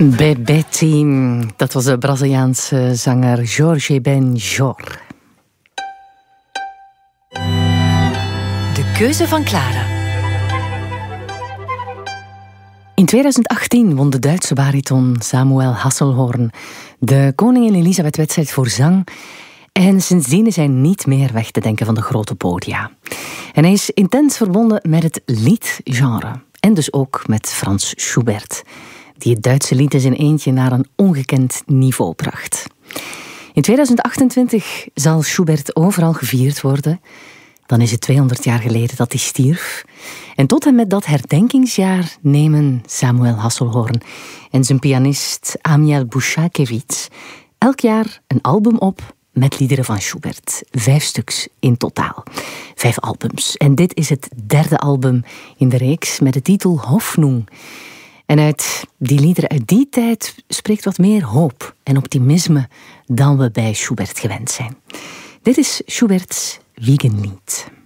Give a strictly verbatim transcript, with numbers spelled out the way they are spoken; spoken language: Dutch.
Bébé Team, dat was de Braziliaanse zanger Jorge Benjor. De keuze van Clara. In tweeduizend achttien won de Duitse bariton Samuel Hasselhoorn de Koningin Elisabeth-wedstrijd voor zang. En sindsdien is hij niet meer weg te denken van de grote podia. En hij is intens verbonden met het liedgenre. En dus ook met Franz Schubert, die het Duitse lied in zijn eentje naar een ongekend niveau bracht. In tweeduizend achtentwintig zal Schubert overal gevierd worden. Dan is het tweehonderd jaar geleden dat hij stierf. En tot en met dat herdenkingsjaar nemen Samuel Hasselhoorn en zijn pianist Amiel Bushakevich elk jaar een album op met liederen van Schubert. Vijf stuks in totaal. Vijf albums. En dit is het derde album in de reeks met de titel Hoffnung. En uit die liederen uit die tijd spreekt wat meer hoop en optimisme dan we bij Schubert gewend zijn. Dit is Schuberts Wiegenlied.